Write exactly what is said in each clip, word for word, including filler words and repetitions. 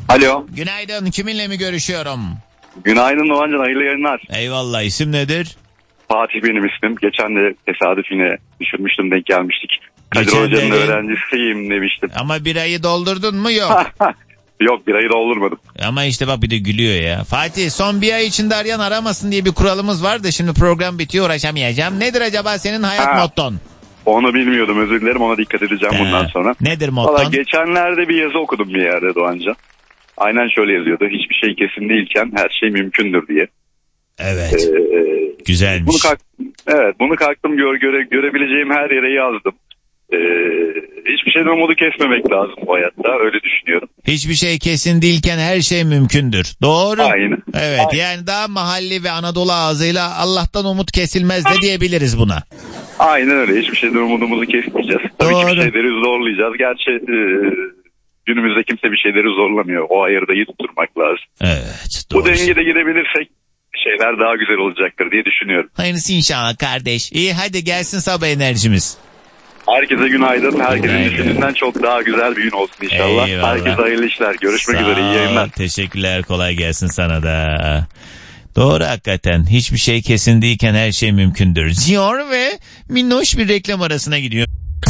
Alo. Günaydın, kiminle mi görüşüyorum? Günaydın Doğancan, hayırlı yayınlar. Eyvallah, isim nedir? Fatih benim ismim. Geçen de tesadüf yine düşürmüştüm, denk gelmiştik. Kadir Geçen Hoca'nın de- öğrencisiyim demiştim. Ama birayı doldurdun mu? Yok. Yok, birayı doldurmadım. Ama işte bak bir de gülüyor ya. Fatih, son bir ay içinde arayan aramasın diye bir kuralımız var da şimdi program bitiyor, uğraşamayacağım. Nedir acaba senin hayat Ha. motton? Onu bilmiyordum, özür dilerim, ona dikkat edeceğim bundan Ee, sonra. Nedir Valla motton? geçenlerde bir yazı okudum bir yerde Doğancan. Aynen şöyle yazıyordu. Hiçbir şey kesin değilken her şey mümkündür diye. Evet. Ee, Güzelmiş. Bunu kalk, evet, bunu kalktım gör, göre, görebileceğim her yere yazdım. Ee, hiçbir şeyden umudu kesmemek lazım bu hayatta, öyle düşünüyorum. Hiçbir şey kesin değilken her şey mümkündür. Doğru. Aynen. Evet, Aynen. yani daha mahalli ve Anadolu ağzıyla Allah'tan umut kesilmez de diyebiliriz buna. Aynen öyle, hiçbir şeyden umudumuzu kesmeyeceğiz. Tabii Doğru. ki bir şeyleri zorlayacağız. Gerçi e, günümüzde kimse bir şeyleri zorlamıyor. O ayarı da iyi tutturmak lazım. Evet, Bu doğru. dengede gidebilirsek şeyler daha güzel olacaktır diye düşünüyorum. Hayırlısı inşallah kardeş. İyi, hadi gelsin sabah enerjimiz. Herkese günaydın. Herkesin Günaydın. düşündüğünden çok daha güzel bir gün olsun inşallah. Eyvallah. Herkese hayırlı işler. Görüşmek Sağ üzere. İyi yayınlar. ol, teşekkürler, kolay gelsin sana da. Doğru hakikaten, hiçbir şey kesin değilken her şey mümkündür diyor ve minnoş bir reklam arasına gidiyor.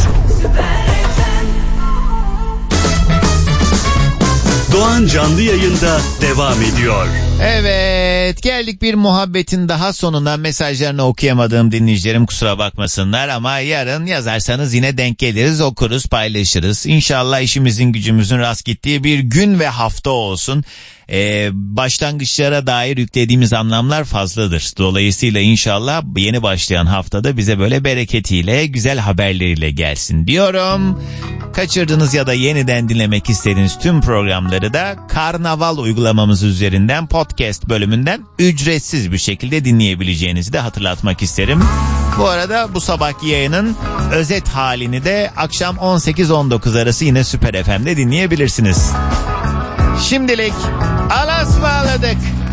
Doğan canlı yayında devam ediyor. Evet, geldik bir muhabbetin daha sonuna. Mesajlarını okuyamadığım dinleyicilerim kusura bakmasınlar ama yarın yazarsanız yine denk geliriz, okuruz, paylaşırız. İnşallah işimizin gücümüzün rast gittiği bir gün ve hafta olsun. Ee, başlangıçlara dair yüklediğimiz anlamlar fazladır. Dolayısıyla inşallah yeni başlayan haftada bize böyle bereketiyle, güzel haberleriyle gelsin diyorum. Kaçırdığınız ya da yeniden dinlemek istediğiniz tüm programları da Karnaval uygulamamız üzerinden podcast bölümünden ücretsiz bir şekilde dinleyebileceğinizi de hatırlatmak isterim. Bu arada bu sabahki yayının özet halini de akşam on sekiz on dokuz arası yine Süper F M'de dinleyebilirsiniz. Şimdilik alas bağladık.